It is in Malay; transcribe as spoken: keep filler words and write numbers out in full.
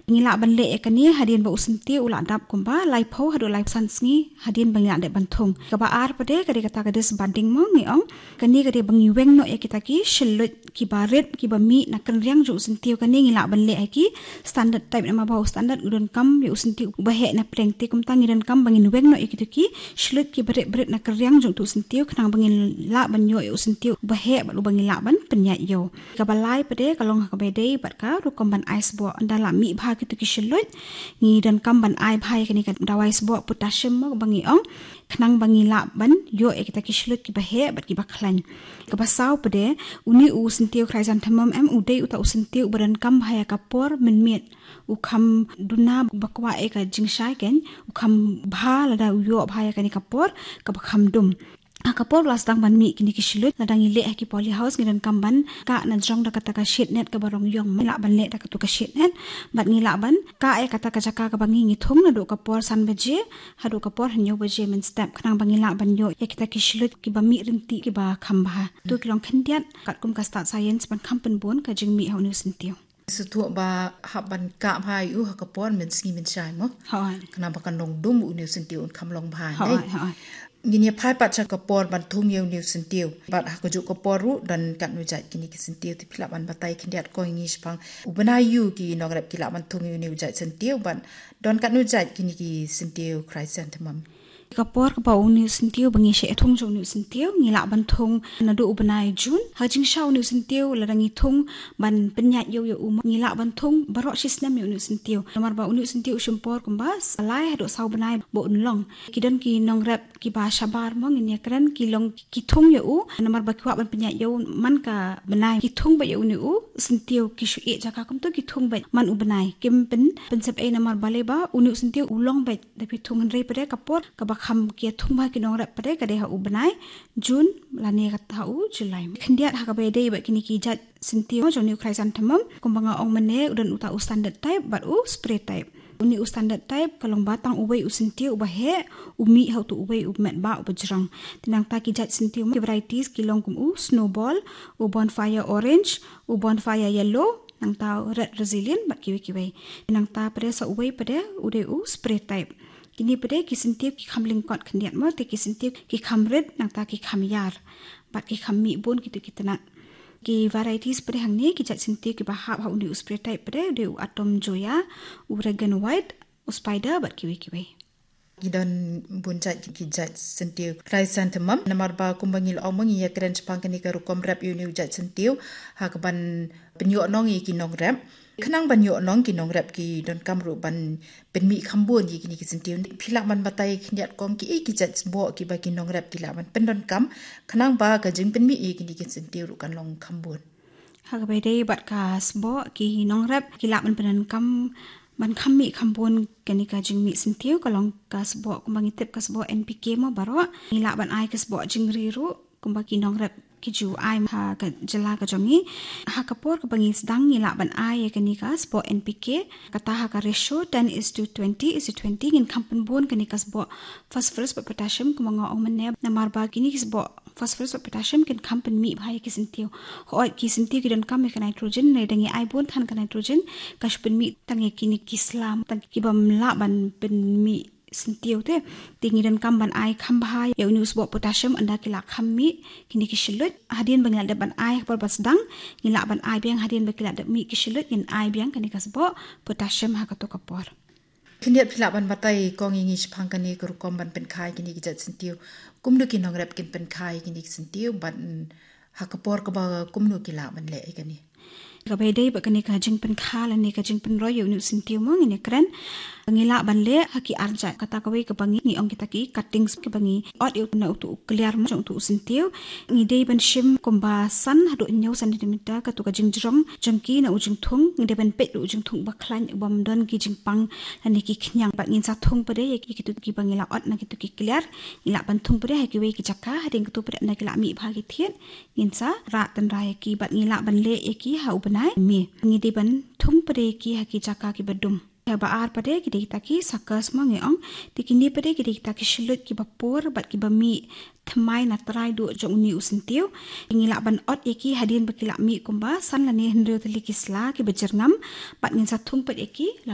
ngila ban le ekani hadin ba usinti ula dap kumba lai pho hadu lai sansngi hadin bang ngila de banthung ka ba ar pade kade kata kade sebanding mo ngi ong kani kade bang yuweng no ekita ki shilut ki baret ki ba mi na kan riang ju usinti kani ngila ban le aki standard type nama ba standard udon kam bi usinti ba he na prengti kum tang ngidan kam bangin weng no ekita ki shilut ki baret baret na kan riang ju usinti khnang bangin la ban yo usinti ba he ba lu bangin la ban penya yo ka ba lai pade kalong ka be dei bat ka ru kom ban ice bo andala mi bha ki tu ki shilut ngi dan kam ban ai bhai kani ka dawai sbo potassium mo bangi ong khnang bangi la ban yo ekita ki shilut ki ba he bat ki ba khlan ka ba saw pade uni usinti khraisan thamam em udei uta usinti ubaran kam bhaya kapor min mit ukham duna bakwa eka jingshai ken ukham bha lada yo bhaya kani kapor ka ba kham dum kapor lastang ban mi kini kishilut ladang ile haki poly house ngidan kamban ka na jong da kata ka sheet net ka barong yong mela ban le da ka tu ka sheet net bat ngila ban ka e kata ka jaka ka bangi ngi thong na do kapor san baje hadu kapor hanyo baje men step khnang bangila ban yo ekita kishilut ki ba mi rinti ki ba khamba tu kilong khendiat kat kum ka start science ban khampen bon ka jing mi haunu sintiu sutu ba haban ka bhai u hakapor men singi men chai mo ha kana ba kan long dum u ne sintiu kham long bhai ha ha ngini phai pat cha kapor ban thum yeu new sintiu bat ha ju kapor ru dan kan nu jai kini ki sintiu ti phila ban batai khindiat ko ngi spang ubana yu ki nograp ki la ban thum yeu new jai sintiu ban don kan nu jai kini ki sintiu christian thamam kapor ka pau ni sintiu bangi she thong jo ni sintiu ngila ban thong na do ubanai jun ha jing shau ni sintiu la rangi thong ban penya yo yo um ngila ban thong baro shisnam yo ni sintiu namar ba uni sintiu shumpor kumbas alai hado sau banai bo unlong kidan ki nongrap ki ba shabar mo ngi kran ki long ki thong yo u namar ba kwa ban penya yo man ka banai ki thong ba yo ni u sintiu ki shu e jaka kum to ki thong ba man ubanai kim pen pensep e namar ba le ba uni sintiu ulong ba da pi thong re pare kapor ka kham kia thung ba ki nong rap pare ka de ha u banai jun lani ka ta u julai khindiat ha ka be dei ba kini ki jat sintiu jo new khraisan thamam kumbanga ong mane udan uta u standard type but u spray type uni u standard type kalong batang ubai u sintiu ba he umi ha tu ubai u met ba u bajrang tinang ta ki jat sintiu ki varieties ki long kum u snowball u bonfire orange u bonfire yellow nang ta red resilient ba ki ki bai tinang ta pare sa ubai pare u de u spray type kini pade ki sintiu ki khamling kot khndiat mo te ki sintiu ki khamret nang ta ki khamyar bat ki khammi bon ki tu kitana ki varieties pade hangni ki jat sintiu ki ba ha ha uni spray type pade de atom joya oregon white spider bat ki ki bai gidan bunjat ki jat sintiu kraisan thamam namar ba kumbangil omang ya kren chpang kani ka rukom rap uni jat sintiu ha ka ban penyo nong ki nong rap khnang ban yo nong ki nong rap ki don kamru ban pen mi khambon ki kini ki sintiu philak man batai khindiat kong ki e ki jat bo ki ba ki nong rap ki la man pen don kam khnang ba ka jing pen mi e kini ki sintiu ru kan long khambon ha ka be dei bat ka sbo ki nong rap ki la man pen kam ban khammi khambon kani ka jing mi sintiu kalong ka sbo kumbangi tip ka sbo N P K mo baro ni la ban ai ka sbo jing ri ru kumba ki nong rap ki ju ai ha ka jala ka jongi ha kapor ka bangi sedang ngila ban ai kani ka spo N P K kata ha ka ratio ten is to twenty is to twenty ngin kampen bon kani ka spo phosphorus ba potassium kumanga omne namar ba kini ki spo phosphorus ba potassium kin kampen mi bhai ki sintiu hoi ki sintiu ki dan kam ka nitrogen ne dangi ai bon than ka nitrogen ka shpen mi tangi kini ki slam tang ki bam la ban pen mi sintiu te tingi dan kam ban ai kham bhai ya uni usbo potassium anda ki la khammi kini ki shilut hadin bangla da ban ai por basdang ngila ban ai biang hadin bakila da mi ki shilut in ai biang kani kasbo potassium ha ka to kapor khindiat phila ban batai kong ingi chphang kani ka rukom ban pen khai kini ki jat sintiu kumdu ki nong rap kin pen khai kini ki sintiu ban ha kapor ka ba kumnu ki la ban le kani ka be dei ba kani ka jing pen kha la ni ka jing pen ro yu nu sintiu mo ngine kran ngila ban le haki arja kata ka we ka bangi ni ong kita ki cuttings ki bangi ot yu na tu clear mo jong tu sintiu ngi dei ban shim komba san hadu nyau centimeter ka tu ka jing jong jong ki na ujing thung ngi de ban pet ujing thung ba khlan bam don ki jing pang ani ki khnyang ba ngin sa thung pade ye ki tu ki bangi la ot na ki tu ki clear ila ban thung pade ha ki we ki chaka hading tu pade na ki la mi bha ki thiet ngin sa ra tan ra ki ba ngila ban le e ki ha ubanai mi ngi de ban thung pade ki ha ki chaka ki badum ba ar pade ki dikta ki sakas ma nge ong tikini pade ki dikta ki shilut ki bapur bat ki bami thmai na trai do jong ni usintiu ngila ban ot eki hadin bakila mi kumba san la ne hendro tali kisla ki bajernam bat ngin sa thung pade ki